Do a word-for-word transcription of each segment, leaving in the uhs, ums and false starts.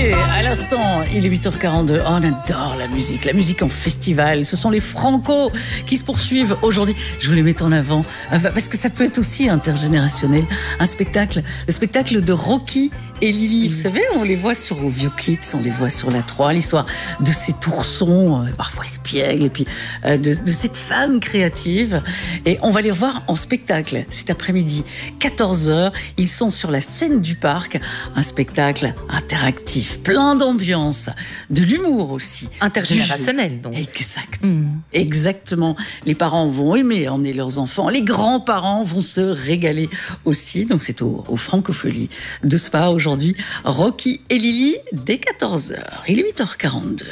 Gauthier, à l'instant, il est huit heures quarante-deux. Oh, on adore la musique, la musique en festival. Ce sont les Franco qui se poursuivent aujourd'hui. Je vous les mets en avant parce que ça peut être aussi intergénérationnel. Un spectacle, le spectacle de Rocky et Lily. Vous savez, on les voit sur Vieux Kids, on les voit sur la trois, l'histoire de ces toursons, euh, parfois espiègles, et puis euh, de, de cette femme créative. Et on va les voir en spectacle cet après-midi, quatorze heures. Ils sont sur la scène du parc. Un spectacle interactif, plein d'ambiance, de l'humour aussi. Intergénérationnel, donc. Exact. Mmh. Exactement. Les parents vont aimer emmener leurs enfants. Les grands-parents vont se régaler aussi. Donc c'est au, au Francophonie de Spa aujourd'hui. Aujourd'hui, Rocky et Lily, dès quatorze heures. Il est huit heures quarante-deux.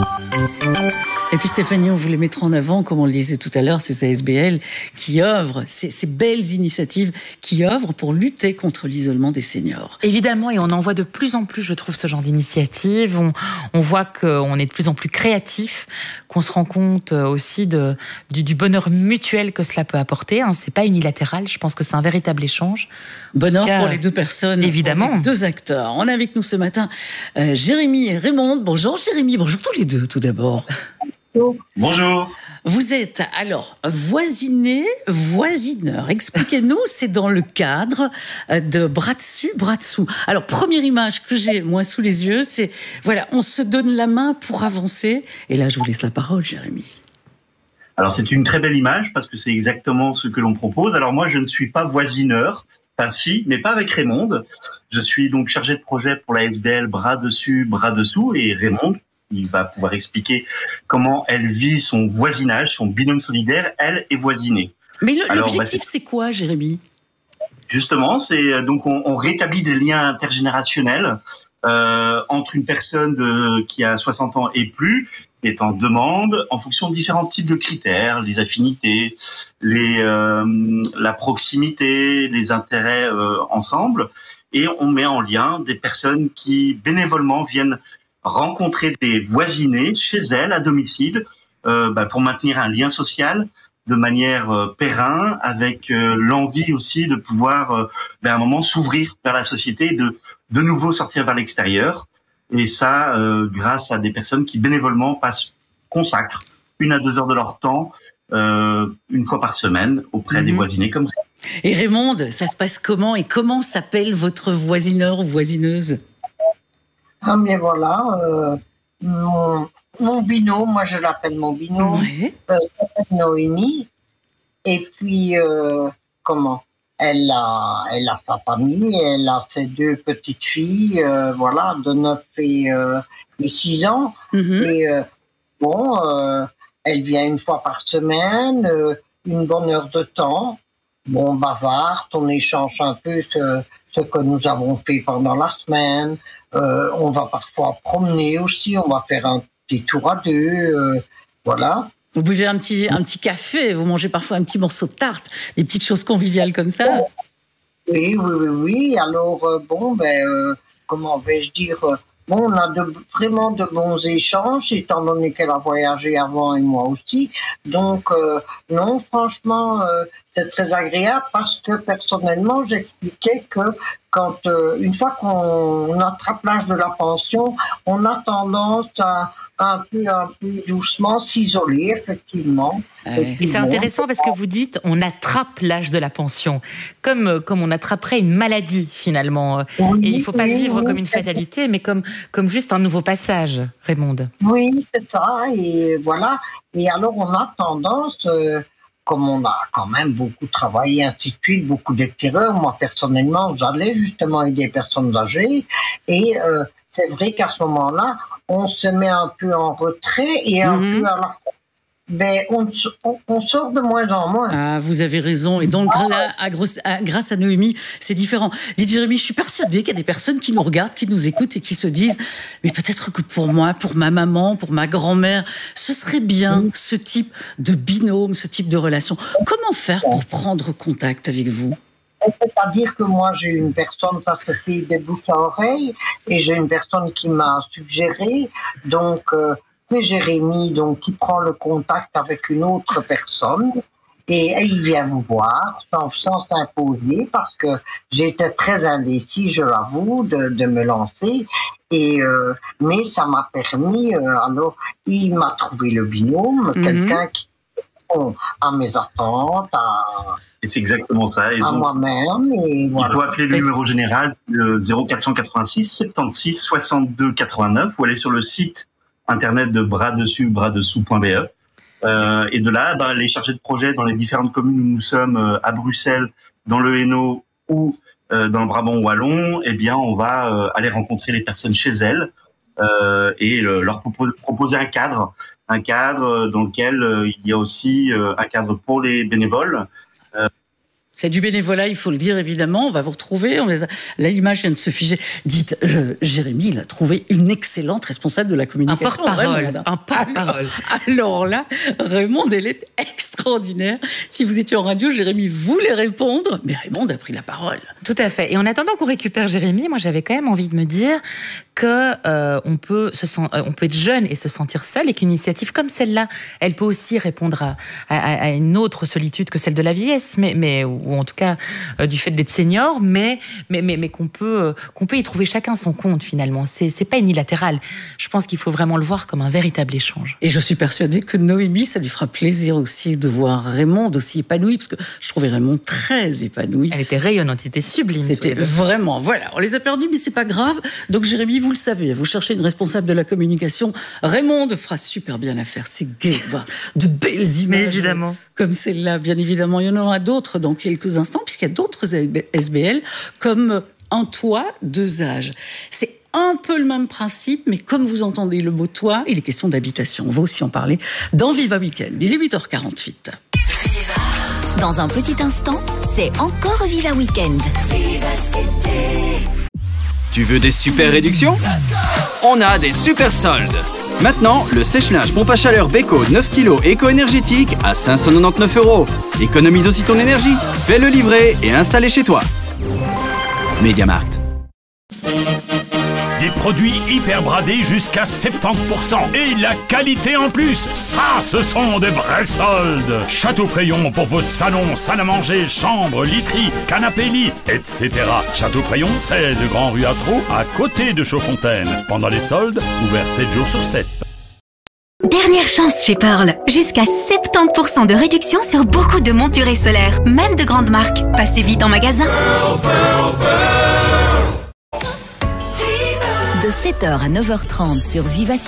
Et puis Stéphanie, on voulait mettre en avant, comme on le disait tout à l'heure, c'est A S B L qui œuvre, ces, ces belles initiatives qui œuvrent pour lutter contre l'isolement des seniors. Évidemment, et on en voit de plus en plus, je trouve, ce genre d'initiative. On, on voit qu'on est de plus en plus créatif, qu'on se rend compte aussi de, du, du bonheur mutuel que cela peut apporter. Hein. C'est pas unilatéral, je pense que c'est un véritable échangage. Bonheur cas, pour les deux personnes, évidemment. Pour les deux acteurs. On est avec nous ce matin euh, Jérémy et Raymond. Bonjour Jérémy, bonjour tous les deux tout d'abord. Bonjour. Vous êtes alors voisiné, voisineur. Expliquez-nous, c'est dans le cadre de Bras dessus, bras dessous. Alors, première image que j'ai, moi, sous les yeux, c'est, voilà, on se donne la main pour avancer. Et là, je vous laisse la parole, Jérémy. Alors, c'est une très belle image parce que c'est exactement ce que l'on propose. Alors, moi, je ne suis pas voisineur. Enfin, si, mais pas avec Raymond. Je suis donc chargé de projet pour la A S B L Bras dessus, bras dessous. Et Raymond, il va pouvoir expliquer comment elle vit son voisinage, son binôme solidaire. Elle est voisinée. Mais le, Alors, l'objectif, bah, c'est... c'est quoi, Jérémy ? Justement, c'est donc on, on rétablit des liens intergénérationnels euh, entre une personne de, qui a soixante ans et plus, qui est en demande, en fonction de différents types de critères, les affinités, les, euh, la proximité, les intérêts euh, ensemble, et on met en lien des personnes qui bénévolement viennent rencontrer des voisinés chez elles à domicile euh, bah, pour maintenir un lien social de manière euh, périn, avec euh, l'envie aussi de pouvoir euh, bah, à un moment s'ouvrir vers la société et de de nouveau sortir vers l'extérieur. Et ça, euh, grâce à des personnes qui bénévolement passent, consacrent une à deux heures de leur temps euh, une fois par semaine auprès mmh. des voisinés comme ça. Et Raymond, ça se passe comment et comment s'appelle votre voisineur ou voisineuse ? Ah mais voilà, euh, mon, mon binôme, moi je l'appelle mon binôme, ouais. euh, s'appelle Noémie. Et puis, euh, comment elle a, elle a sa famille, elle a ses deux petites filles, euh, voilà, de neuf et, euh, et six ans. Mm-hmm. Et euh, bon, euh, elle vient une fois par semaine, euh, une bonne heure de temps. Bon, on bavarde, on échange un peu ce, ce que nous avons fait pendant la semaine. Euh, on va parfois promener aussi, on va faire un petit tour à deux, euh, voilà. Vous buvez un petit, un petit café, vous mangez parfois un petit morceau de tarte, des petites choses conviviales comme ça. Oui, oui, oui, oui. Alors, euh, bon, ben, euh, comment vais-je dire, euh, bon, on a de, vraiment de bons échanges, étant donné qu'elle a voyagé avant et moi aussi. Donc, euh, non, franchement, euh, c'est très agréable parce que, personnellement, j'expliquais que quand, euh, une fois qu'on attrape l'âge de la pension, on a tendance à un peu, un peu doucement s'isoler, effectivement. Ouais. Et c'est intéressant parce que vous dites on attrape l'âge de la pension, comme, comme on attraperait une maladie, finalement. Oui, et il ne faut pas oui, le vivre oui, comme une fatalité, mais comme, comme juste un nouveau passage, Raymond. Oui, c'est ça. Et voilà. Et alors, on a tendance... Euh, comme on a quand même beaucoup travaillé, ainsi de suite, beaucoup d'extérieurs. Moi, personnellement, j'allais justement aider les personnes âgées. Et euh, c'est vrai qu'à ce moment-là, on se met un peu en retrait et un mm-hmm. peu à la... Ben, on, on, on sort de moins en moins. Ah, vous avez raison. Et donc, ah, là, à, à, grâce à Noémie, c'est différent. Dites, Jérémy, je suis persuadée qu'il y a des personnes qui nous regardent, qui nous écoutent et qui se disent « Mais peut-être que pour moi, pour ma maman, pour ma grand-mère, ce serait bien oui. ce type de binôme, ce type de relation. » Comment faire pour prendre contact avec vous ? C'est-à-dire que moi, j'ai une personne, ça se fait des bouches à oreille, et j'ai une personne qui m'a suggéré, donc... Euh, c'est Jérémy donc, qui prend le contact avec une autre personne Et il vient vous voir sans, sans s'imposer parce que j'étais très indécis, je l'avoue, de, de me lancer. Et euh, mais ça m'a permis. Euh, alors, il m'a trouvé le binôme, mm-hmm. quelqu'un qui répond à mes attentes, à, et c'est exactement ça. Et à donc, moi-même. Et voilà. Il faut appeler le numéro général euh, zéro quatre cent quatre-vingt-six soixante-seize soixante-deux quatre-vingt-neuf ou aller sur le site internet de bras dessus bras dessous point b e. Euh, et de là, bah, les chargés de projet dans les différentes communes où nous sommes, euh, à Bruxelles, dans le Hainaut ou euh, dans le Brabant wallon, eh bien, on va euh, aller rencontrer les personnes chez elles euh, et euh, leur propos- proposer un cadre, un cadre dans lequel euh, il y a aussi euh, un cadre pour les bénévoles. Euh, C'est du bénévolat, il faut le dire évidemment. On va vous retrouver. On les a... Là, l'image vient de se figer. Dites, euh, Jérémy, il a trouvé une excellente responsable de la communication. Un porte-parole. Un porte-parole. Alors, alors là, Raymond, elle est extraordinaire. Si vous étiez en radio, Jérémy voulait répondre, mais Raymond a pris la parole. Tout à fait. Et en attendant qu'on récupère Jérémy, moi, j'avais quand même envie de me dire que euh, on peut se sent, euh, on peut être jeune et se sentir seul, et qu'une initiative comme celle-là, elle peut aussi répondre à, à, à une autre solitude que celle de la vieillesse, mais, mais ou en tout cas euh, du fait d'être senior, mais mais mais, mais qu'on peut euh, qu'on peut y trouver chacun son compte finalement. C'est c'est pas unilatéral. Je pense qu'il faut vraiment le voir comme un véritable échange. Et je suis persuadée que Noémie, ça lui fera plaisir aussi de voir Raymond aussi épanoui, parce que je trouvais Raymond très épanoui. Elle était rayonnante, c'était sublime. C'était vraiment, voilà, on les a perdus, mais c'est pas grave. Donc Jérémy, vous le savez, vous cherchez une responsable de la communication. Raymond fera super bien l'affaire. C'est gai, de belles images. Mais évidemment. Comme celle-là, bien évidemment. Il y en aura d'autres dans quelques instants, puisqu'il y a d'autres S B L, comme un toit, deux âges. C'est un peu le même principe, mais comme vous entendez le mot toit, il est question d'habitation. On va aussi en parler dans Viva Weekend. Il est huit heures quarante-huit. Dans un petit instant, c'est encore Viva Weekend. Tu veux des super réductions? On a des super soldes. Maintenant, le sèche-linge pompe à chaleur Beko neuf kilos éco-énergétique à cinq cent quatre-vingt-dix-neuf euros. Économise aussi ton énergie. Fais-le livrer et installer chez toi. MediaMarkt. Des produits hyper bradés jusqu'à soixante-dix pour cent. Et la qualité en plus. Ça, ce sont de vrais soldes. Château-Crayon pour vos salons, salles à manger, chambres, literies, canapés-lits, et cetera. Château-Crayon, seize Grand Rue Atro, à côté de Chaudfontaine. Pendant les soldes, ouvert sept jours sur sept. Dernière chance chez Pearl. Jusqu'à soixante-dix pour cent de réduction sur beaucoup de monturés solaires, même de grandes marques. Passez vite en magasin. Pearl, Pearl, Pearl. De sept heures à neuf heures trente sur Viva